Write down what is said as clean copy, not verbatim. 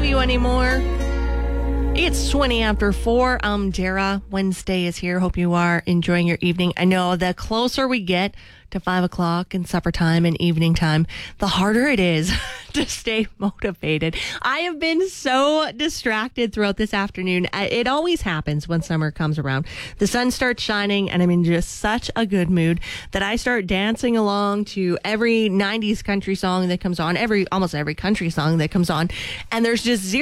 love you anymore. It's 20 after 4. I'm Jara. Wednesday is here. Hope you are enjoying your evening. I know the closer we get to 5 o'clock and supper time and evening time, the harder it is to stay motivated. I have been so distracted throughout this afternoon. It always happens when summer comes around. The sun starts shining and I'm in just such a good mood that I start dancing along to every 90s country song that comes on, almost every country song that comes on. And there's just zero